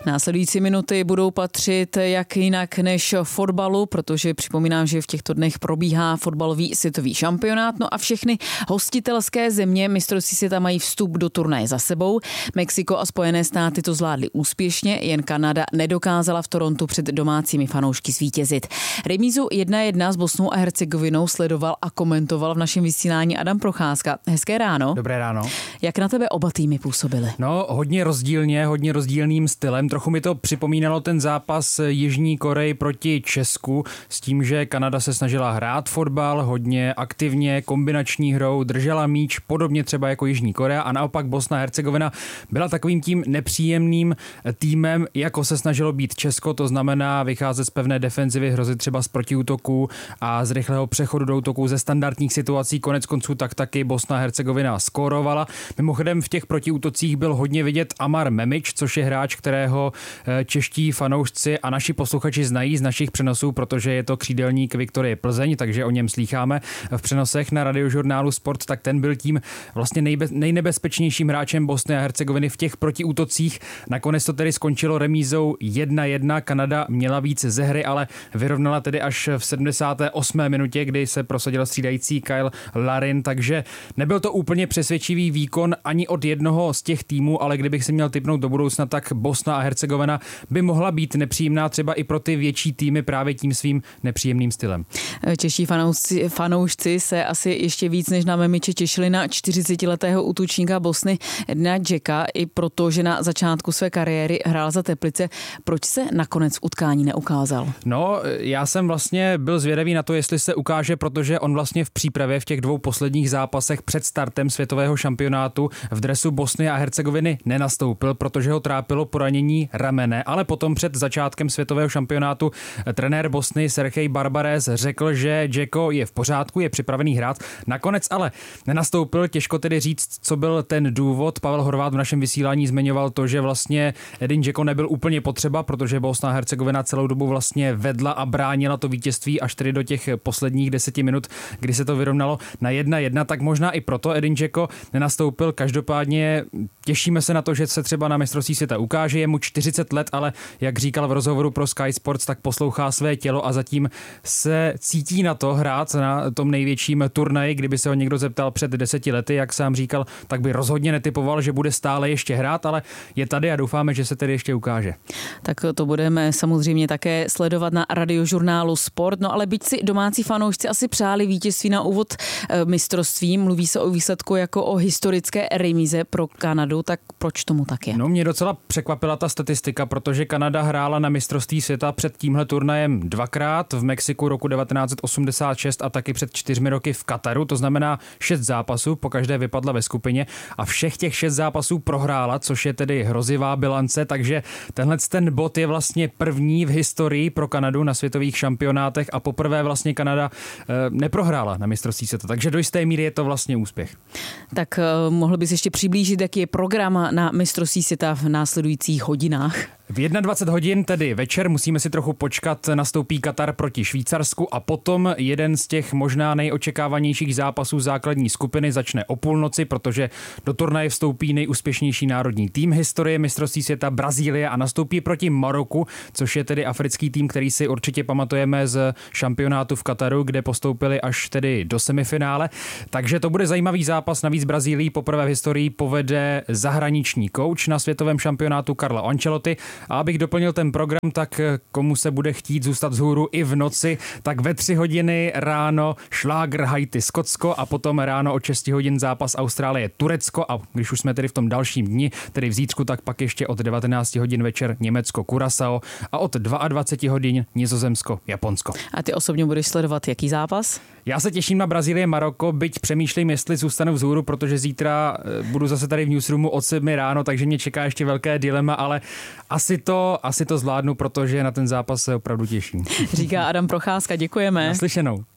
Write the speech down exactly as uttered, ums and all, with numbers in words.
Následující minuty budou patřit jak jinak než fotbalu, protože připomínám, že v těchto dnech probíhá fotbalový světový šampionát. No a všechny hostitelské země mistrovství světa mají vstup do turnaje za sebou. Mexiko a Spojené státy to zvládly úspěšně, jen Kanada nedokázala v Torontu před domácími fanoušky zvítězit. Remízu jedna jedna s Bosnou a Hercegovinou sledoval a komentoval v našem vysílání Adam Procházka. Hezké ráno. Dobré ráno. Jak na tebe oba týmy působily? No, hodně rozdílně, hodně rozdílným stylem. Trochu mi to připomínalo ten zápas Jižní Koreji proti Česku s tím, že Kanada se snažila hrát fotbal hodně aktivně, kombinační hrou, držela míč, podobně třeba jako Jižní Korea, a naopak Bosna a Hercegovina byla takovým tím nepříjemným týmem, jako se snažilo být Česko, to znamená vycházet z pevné defenzivy, hrozit třeba z protiútoků a z rychlého přechodu do útoků ze standardních situací. Konec konců tak taky Bosna a Hercegovina skórovala. Mimochodem v těch protiútocích byl hodně vidět Amar Memič, což je hráč, kterého čeští fanoušci a naši posluchači znají z našich přenosů, protože je to křídelník Viktorie Plzeň, takže o něm slýcháme v přenosech na Radiožurnálu Sport, tak ten byl tím vlastně nejbe, nejnebezpečnějším hráčem Bosny a Hercegoviny v těch protiútocích. Nakonec to tedy skončilo remízou jedna jedna. Kanada měla víc ze hry, ale vyrovnala tedy až v sedmdesáté osmé minutě, kdy se prosadil střídající Kyle Larin, takže nebyl to úplně přesvědčivý výkon ani od jednoho z těch týmů, ale kdybych si měl tipnout do budoucna, tak Bosna a Hercegovina by mohla být nepříjemná třeba i pro ty větší týmy právě tím svým nepříjemným stylem. Čeští fanoušci, fanoušci se asi ještě víc než na Memiče těšili na čtyřicetiletého útočníka Bosny Edina Džeka, i proto, že na začátku své kariéry hrál za Teplice. Proč se nakonec v utkání neukázal? No, já jsem vlastně byl zvědavý na to, jestli se ukáže, protože on vlastně v přípravě v těch dvou posledních zápasech před startem světového šampionátu v dresu Bosny a Hercegoviny nenastoupil, protože ho trápilo poranění ramene, ale potom před začátkem světového šampionátu trenér Bosny Sergej Barbarez řekl, že Džeko je v pořádku, je připravený hrát. Nakonec ale nenastoupil, těžko tedy říct, co byl ten důvod. Pavel Horváth v našem vysílání zmiňoval to, že vlastně Edin Džeko nebyl úplně potřeba, protože Bosna a Hercegovina celou dobu vlastně vedla a bránila to vítězství až tedy do těch posledních deseti minut, kdy se to vyrovnalo na jedna jedna, tak možná i proto Edin Džeko nenastoupil. Každopádně těšíme se na to, že se třeba na mistrovství světa ukáže. Je mu čtyřicet let, ale jak říkal v rozhovoru pro Sky Sports, tak poslouchá své tělo a zatím se cítí na to hrát na tom největším turnaji. Kdyby se ho někdo zeptal před deseti lety, jak sám říkal, tak by rozhodně netypoval, že bude stále ještě hrát, ale je tady a doufáme, že se tedy ještě ukáže. Tak to budeme samozřejmě také sledovat na Radiožurnálu Sport, no ale byť si domácí fanoušci asi přáli vítězství na úvod mistrovství, mluví se o výsledku jako o historické remíze pro Kanadu, tak proč tomu tak je? No, mě docela překvapila ta statistika, protože Kanada hrála na mistrovství světa před tímhle turnajem dvakrát, v Mexiku roku devatenáct osmdesát šest a taky před čtyřmi roky v Kataru, to znamená šest zápasů, pokaždé vypadla ve skupině a všech těch šest zápasů prohrála, což je tedy hrozivá bilance, takže tenhle ten bod je vlastně první v historii pro Kanadu na světových šampionátech a poprvé vlastně Kanada e, neprohrála na mistrovství světa, takže do jisté míry je to vlastně úspěch. Tak e, mohl bys ještě přiblížit, jaký je program na mistrovství světa v následujících hodinách? V dvacet jedna hodin, tedy večer, musíme si trochu počkat, nastoupí Katar proti Švýcarsku a potom jeden z těch možná nejočekávanějších zápasů základní skupiny začne o půlnoci, protože do turnaje vstoupí nejúspěšnější národní tým historie mistrovství světa Brazílie a nastoupí proti Maroku, což je tedy africký tým, který si určitě pamatujeme z šampionátu v Kataru, kde postoupili až tedy do semifinále. Takže to bude zajímavý zápas, navíc Brazílii poprvé v historii povede zahraniční kouč na světovém šampionátu Carlo Ancelotti. A abych doplnil ten program, tak komu se bude chtít zůstat vzhůru i v noci, tak ve tři hodiny ráno šlágr Haiti Skotsko a potom ráno o šest hodin zápas Austrálie Turecko a když už jsme tedy v tom dalším dni, tedy v zítřku, tak pak ještě od devatenáct hodin večer Německo Curaçao a od dvacet dva hodin Nizozemsko Japonsko. A ty osobně budeš sledovat jaký zápas? Já se těším na Brazílie Maroko, byť přemýšlím, jestli zůstanu vzhůru, protože zítra budu zase tady v newsroomu od sedmi ráno, takže mě čeká ještě velké dilema, ale asi to, asi to zvládnu, protože na ten zápas se opravdu těším. Říká Adam Procházka, děkujeme. Naslyšenou.